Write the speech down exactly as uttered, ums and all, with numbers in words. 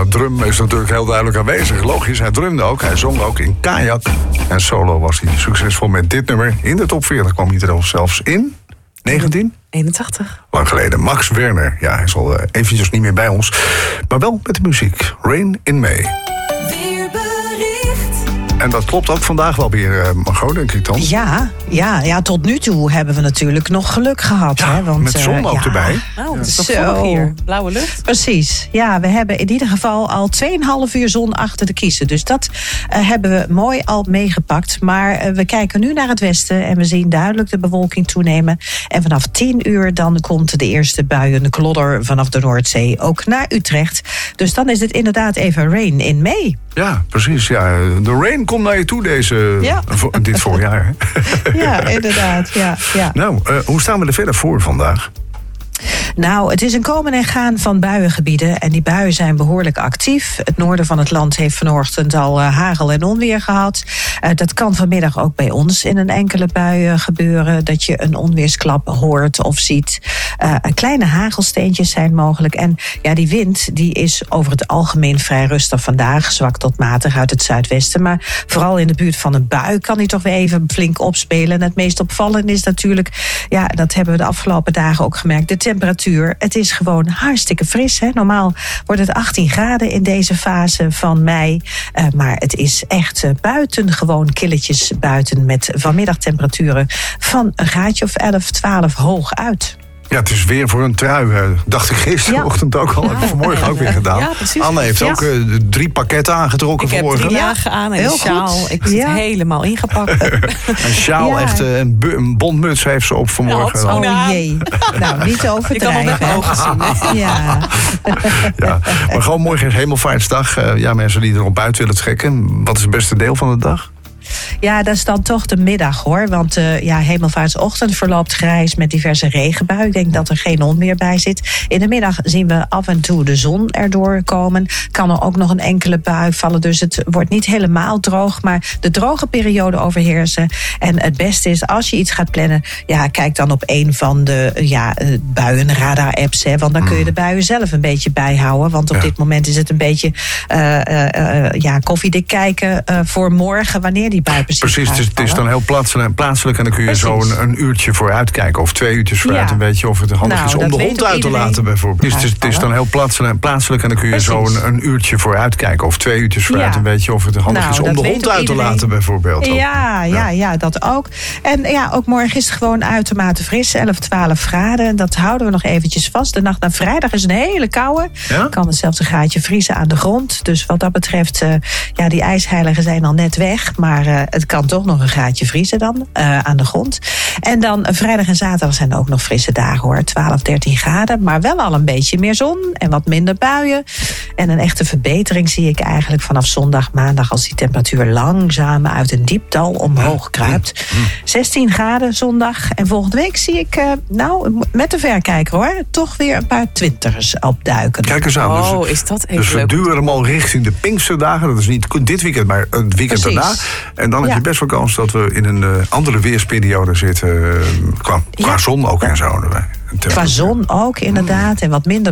Nou, drum is natuurlijk heel duidelijk aanwezig. Logisch, hij drumde ook. Hij zong ook in Kajak. En solo was hij succesvol met dit nummer. In de top veertig kwam hij er zelfs in. negentien eenentachtig. Lang geleden. Max Werner. Ja, hij is al uh, eventjes niet meer bij ons. Maar wel met de muziek. Rain in May. En dat klopt ook vandaag wel weer, uh, Margot, denk ik dan. Ja, ja, ja, tot nu toe hebben we natuurlijk nog geluk gehad. Ja, hè, want, met zon uh, ook ja. erbij. Oh, het is toch Zo. zonnig hier. Blauwe lucht. Precies. Ja, we hebben in ieder geval al twee komma vijf uur zon achter de kiezen. Dus dat uh, hebben we mooi al meegepakt. Maar uh, we kijken nu naar het westen en we zien duidelijk de bewolking toenemen. En vanaf tien uur dan komt de eerste buienklodder vanaf de Noordzee ook naar Utrecht. Dus dan is het inderdaad even rain in May. Ja, precies. Ja. De rain komt naar je toe deze, Ja. voor, dit voorjaar. Ja, inderdaad. Ja, ja. Nou, uh, hoe staan we er verder voor vandaag? Nou, het is een komen en gaan van buiengebieden. En die buien zijn behoorlijk actief. Het noorden van het land heeft vanochtend al uh, hagel en onweer gehad. Uh, dat kan vanmiddag ook bij ons in een enkele bui uh, gebeuren. Dat je een onweersklap hoort of ziet. Uh, kleine hagelsteentjes zijn mogelijk. En ja, die wind die is over het algemeen vrij rustig vandaag. Zwak tot matig uit het zuidwesten. Maar vooral in de buurt van een bui kan die toch weer even flink opspelen. En het meest opvallende is natuurlijk, ja, dat hebben we de afgelopen dagen ook gemerkt, de temperatuur. Het is gewoon hartstikke fris. Hè? Normaal wordt het achttien graden in deze fase van mei. Uh, maar het is echt uh, buitengewoon killetjes buiten. Met vanmiddag temperaturen van een graadje of elf, twaalf hoog uit. Ja, het is weer voor een trui, uh, dacht ik gisterochtend ja. ook al. Heb ik vanmorgen ook weer gedaan. Ja, precies. Anne heeft ja. ook uh, drie pakketten aangetrokken ik vanmorgen. Ik heb drie dagen aan en Heel een sjaal. goed. Ik zit Ja. helemaal ingepakt. Een sjaal, Ja. echt uh, een, bu- een bontmuts heeft ze op vanmorgen. Ja, Oh Ja. jee. Nou, niet Je kan overdrijven. nog met ogen zien. Hè? Ja. Ja. Maar gewoon morgen is Hemelvaartsdag. Uh, ja, mensen die erop uit willen trekken. Wat is het beste deel van de dag? Ja, dat is dan toch de middag, hoor. Want uh, ja, hemelvaartsochtend verloopt grijs met diverse regenbuien. Ik denk dat er geen onweer bij zit. In de middag zien we af en toe de zon erdoor komen. Kan er ook nog een enkele bui vallen. Dus het wordt niet helemaal droog. Maar de droge periode overheersen. En het beste is, als je iets gaat plannen, ja, kijk dan op een van de ja, buienradar-apps. Hè, want dan kun je de buien zelf een beetje bijhouden. Want op Ja. dit dit moment is het een beetje uh, uh, uh, ja, koffiedik kijken uh, voor morgen, wanneer die bui precies Precies, het is, het is dan heel plaatselijk, plaatselijk en dan kun je Precies. zo een, een uurtje vooruit kijken. Of twee uurtjes vooruit, Ja. een beetje. Of het handig Nou, is om dat de weet hond ook uit te iedereen. laten bijvoorbeeld. Dus het, is, het is dan heel plaatselijk, plaatselijk en dan kun je zo Precies. een, een uurtje vooruit kijken. Of twee uurtjes vooruit, Ja. een beetje. Of het handig Nou, is om dat de weet hond ook uit te iedereen. laten bijvoorbeeld. ook. Ja, ja, ja, dat ook. En ja, ook morgen is het gewoon uitermate fris. elf, twaalf graden. Dat houden we nog eventjes vast. De nacht naar vrijdag is een hele koude. Ja? Kan het zelfs een graadje vriezen aan de grond. Dus wat dat betreft, uh, ja, die ijsheiligen zijn al net weg. Maar uh, het kan toch nog een graadje vriezen dan uh, aan de grond. En dan uh, vrijdag en zaterdag zijn ook nog frisse dagen, hoor. twaalf, dertien graden. Maar wel al een beetje meer zon en wat minder buien. En een echte verbetering zie ik eigenlijk vanaf zondag, maandag, als die temperatuur langzaam uit een diep dal omhoog kruipt. zestien graden zondag. En volgende week zie ik, uh, nou, met de verkijker, hoor, toch weer een paar twintigers opduiken. Kijk eens aan. Oh, dus, is dat even dus we leuk. duwen hem al richting de Pinksterdagen. Dat is niet dit weekend, maar het weekend Precies. daarna. En dan heb Ja. je best wel kans dat we in een uh, andere weersperiode zitten. Uh, qua, qua Ja. zon ook en zo. Qua zon ook, inderdaad. En wat minder